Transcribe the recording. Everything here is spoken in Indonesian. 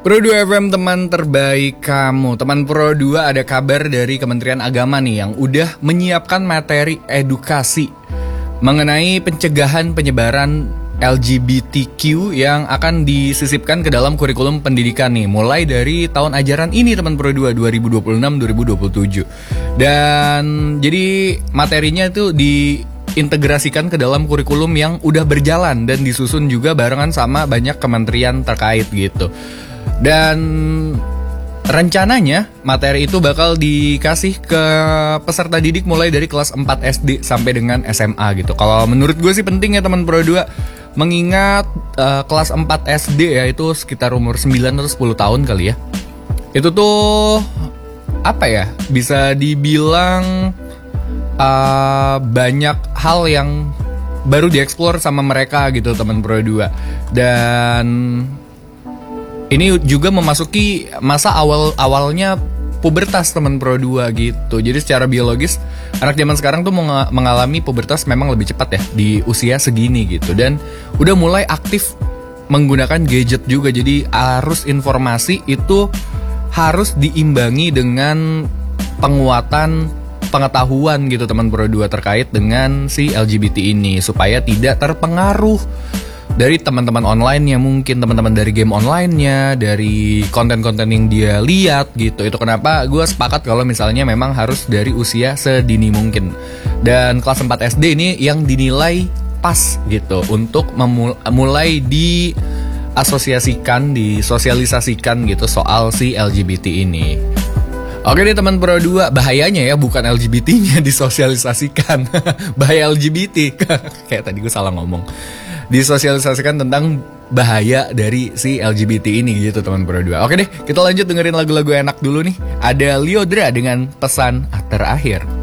Pro 2 FM teman terbaik kamu. Teman Pro 2, ada kabar dari Kementerian Agama nih yang udah menyiapkan materi edukasi mengenai pencegahan penyebaran LGBTQ yang akan disisipkan ke dalam kurikulum pendidikan nih, mulai dari tahun ajaran ini teman Pro 2 2026-2027. Dan jadi materinya itu diintegrasikan ke dalam kurikulum yang udah berjalan dan disusun juga barengan sama banyak kementerian terkait gitu. Dan rencananya materi itu bakal dikasih ke peserta didik mulai dari kelas 4 SD sampai dengan SMA gitu. Kalau menurut gue sih penting ya teman Pro 2, mengingat kelas 4 SD ya itu sekitar umur 9 atau 10 tahun kali ya. Itu tuh apa ya, bisa dibilang banyak hal yang baru dieksplor sama mereka gitu teman Pro 2. Dan ini juga memasuki masa awalnya pubertas teman Pro 2 gitu. Jadi secara biologis anak zaman sekarang tuh mengalami pubertas memang lebih cepat ya di usia segini gitu. Dan udah mulai aktif menggunakan gadget juga. Jadi arus informasi itu harus diimbangi dengan penguatan pengetahuan gitu teman Pro 2 terkait dengan si LGBT ini, supaya tidak terpengaruh dari teman-teman online-nya, mungkin teman-teman dari game online-nya, dari konten-konten yang dia lihat gitu. Itu kenapa gue sepakat kalau misalnya memang harus dari usia sedini mungkin. Dan kelas 4 SD ini yang dinilai pas gitu untuk mulai disosialisasikan gitu soal si LGBT ini. Oke deh teman Pro 2, bahayanya ya bukan LGBT-nya disosialisasikan. Bahaya LGBT. Kayak tadi gue salah ngomong. Disosialisasikan tentang bahaya dari si LGBT ini gitu teman Pro 2. Oke deh, kita lanjut dengerin lagu-lagu enak dulu nih. Ada Lyodra dengan Pesan Terakhir.